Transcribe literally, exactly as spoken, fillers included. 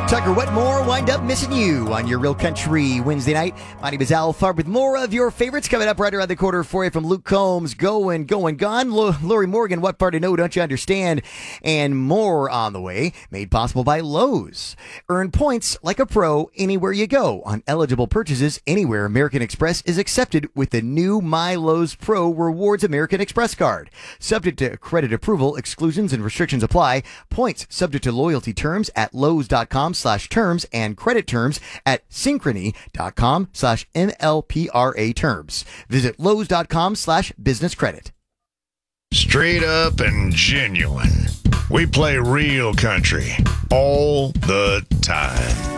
Tucker Wetmore, wind up missing you on your Real Country Wednesday night. My name is Al Farb with more of your favorites coming up right around the corner for you from Luke Combs, Going, Going, Gone, L- Lori Morgan, What Part of No Don't You Understand, and more on the way, made possible by Lowe's. Earn points like a pro anywhere you go on eligible purchases anywhere American Express is accepted with the new My Lowe's Pro Rewards American Express card. Subject to credit approval, exclusions and restrictions apply. Points subject to loyalty terms at lowes.com slash terms and credit terms at synchrony.com slash MLPRA terms. Visit lowes.com slash business credit. Straight up and genuine. We play real country all the time.